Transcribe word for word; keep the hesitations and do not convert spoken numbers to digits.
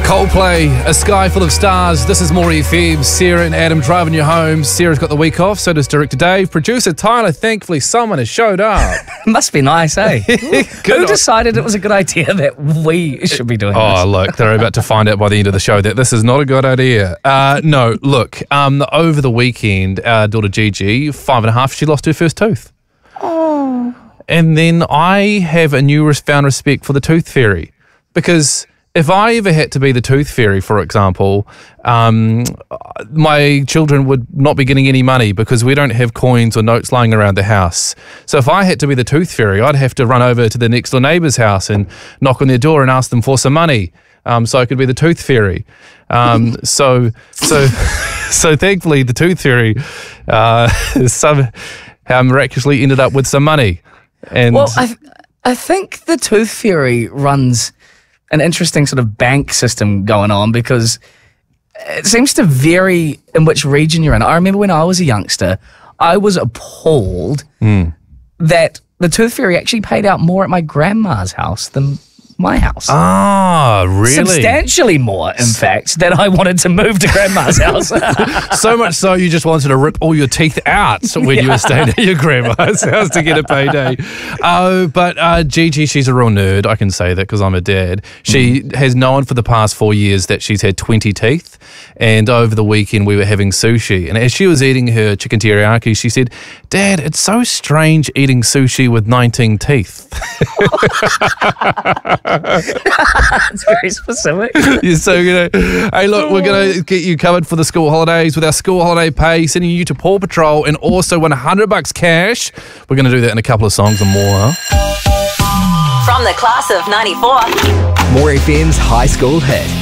Coldplay, A Sky Full of Stars. This is Maury Phoebes, Sarah and Adam driving you home. Sarah's got the week off, so does director Dave. Producer Tyler, thankfully someone has showed up. Must be nice, eh? Who on. decided it was a good idea that we should be doing Oh, this? look, they're about to find out by the end of the show that this is not a good idea. Uh, no, look, um, over the weekend, our daughter Gigi, five and a half, she lost her first tooth. Oh. And then I have a newfound respect for the tooth fairy, because if I ever had to be the tooth fairy, for example, um, my children would not be getting any money because we don't have coins or notes lying around the house. So if I had to be the tooth fairy, I'd have to run over to the next door neighbour's house and knock on their door and ask them for some money, um, so I could be the tooth fairy. Um, so, so, so thankfully, the tooth fairy uh, somehow miraculously ended up with some money. And Well, I, th- I think the tooth fairy runs an interesting sort of bank system going on, because it seems to vary in which region you're in. I remember when I was a youngster, I was appalled Mm. that the tooth fairy actually paid out more at my grandma's house than my house. Ah, really? Substantially more, in fact, that I wanted to move to grandma's house. So much so you just wanted to rip all your teeth out when you were staying at your grandma's house to get a payday. Uh, but uh, Gigi, she's a real nerd. I can say that because I'm a dad. She mm. has known for the past four years that she's had twenty teeth. And over the weekend, we were having sushi. And as she was eating her chicken teriyaki, she said, "Dad, it's so strange eating sushi with nineteen teeth." That's very specific. Yeah, so, you know, hey, look, we're going to get you covered for the school holidays with our school holiday pay, sending you to Paw Patrol, and also one hundred bucks cash. We're going to do that in a couple of songs and more. From the class of ninety-four. Maury Phoebes High School Hit.